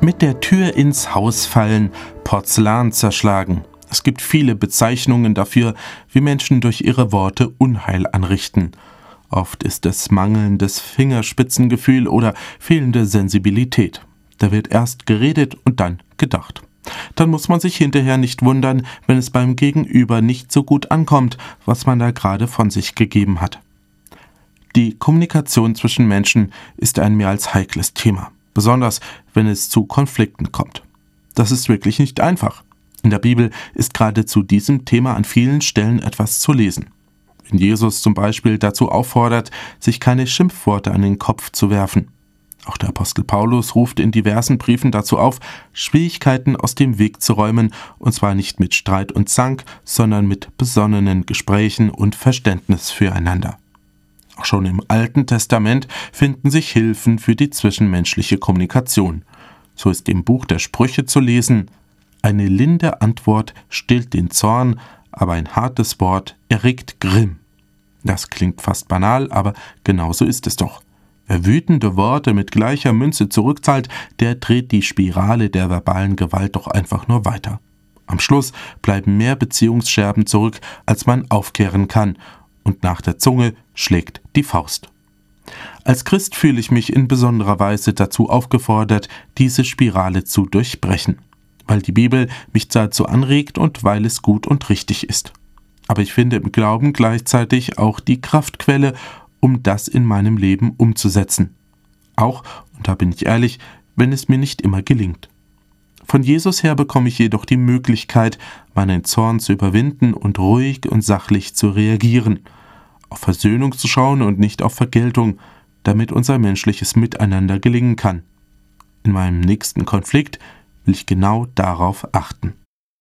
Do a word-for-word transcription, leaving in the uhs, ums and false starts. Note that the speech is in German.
Mit der Tür ins Haus fallen, Porzellan zerschlagen. Es gibt viele Bezeichnungen dafür, wie Menschen durch ihre Worte Unheil anrichten. Oft ist es mangelndes Fingerspitzengefühl oder fehlende Sensibilität. Da wird erst geredet und dann gedacht. Dann muss man sich hinterher nicht wundern, wenn es beim Gegenüber nicht so gut ankommt, was man da gerade von sich gegeben hat. Die Kommunikation zwischen Menschen ist ein mehr als heikles Thema, besonders wenn es zu Konflikten kommt. Das ist wirklich nicht einfach. In der Bibel ist gerade zu diesem Thema an vielen Stellen etwas zu lesen. Wenn Jesus zum Beispiel dazu auffordert, sich keine Schimpfworte an den Kopf zu werfen. Auch der Apostel Paulus ruft in diversen Briefen dazu auf, Schwierigkeiten aus dem Weg zu räumen, und zwar nicht mit Streit und Zank, sondern mit besonnenen Gesprächen und Verständnis füreinander. Auch schon im Alten Testament finden sich Hilfen für die zwischenmenschliche Kommunikation. So ist im Buch der Sprüche zu lesen: Eine linde Antwort stillt den Zorn, aber ein hartes Wort erregt Grimm. Das klingt fast banal, aber genauso ist es doch. Wer wütende Worte mit gleicher Münze zurückzahlt, der dreht die Spirale der verbalen Gewalt doch einfach nur weiter. Am Schluss bleiben mehr Beziehungsscherben zurück, als man aufkehren kann, und nach der Zunge schlägt die Faust. Als Christ fühle ich mich in besonderer Weise dazu aufgefordert, diese Spirale zu durchbrechen, weil die Bibel mich dazu anregt und weil es gut und richtig ist. Aber ich finde im Glauben gleichzeitig auch die Kraftquelle, um das in meinem Leben umzusetzen. Auch, und da bin ich ehrlich, wenn es mir nicht immer gelingt. Von Jesus her bekomme ich jedoch die Möglichkeit, meinen Zorn zu überwinden und ruhig und sachlich zu reagieren, auf Versöhnung zu schauen und nicht auf Vergeltung, damit unser menschliches Miteinander gelingen kann. In meinem nächsten Konflikt will ich genau darauf achten.